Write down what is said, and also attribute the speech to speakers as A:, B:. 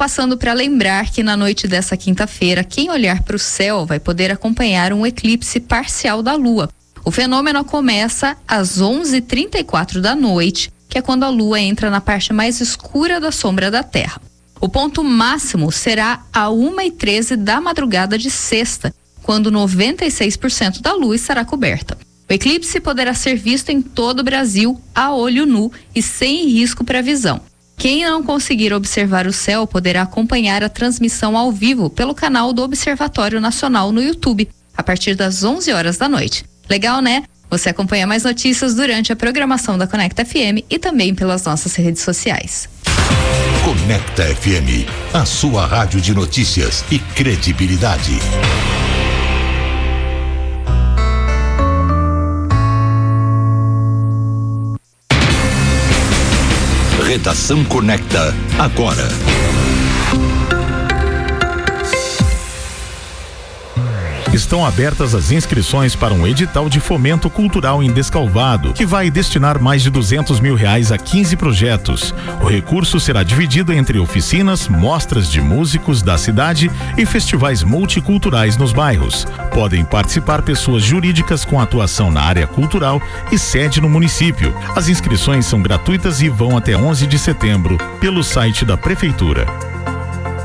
A: Passando para lembrar que na noite dessa quinta-feira, quem olhar para o céu vai poder acompanhar um eclipse parcial da Lua. O fenômeno começa às 11h34 da noite, que é quando a Lua entra na parte mais escura da sombra da Terra. O ponto máximo será a 1h13 da madrugada de sexta, quando 96% da Lua estará coberta. O eclipse poderá ser visto em todo o Brasil a olho nu e sem risco para a visão. Quem não conseguir observar o céu poderá acompanhar a transmissão ao vivo pelo canal do Observatório Nacional no YouTube, a partir das 11 horas da noite. Legal, né? Você acompanha mais notícias durante a programação da Conecta FM e também pelas nossas redes sociais.
B: Conecta FM, a sua rádio de notícias e credibilidade. Redação Conecta, agora.
C: Estão abertas as inscrições para um edital de fomento cultural em Descalvado, que vai destinar mais de R$200 mil a 15 projetos. O recurso será dividido entre oficinas, mostras de músicos da cidade e festivais multiculturais nos bairros. Podem participar pessoas jurídicas com atuação na área cultural e sede no município. As inscrições são gratuitas e vão até 11 de setembro pelo site da Prefeitura.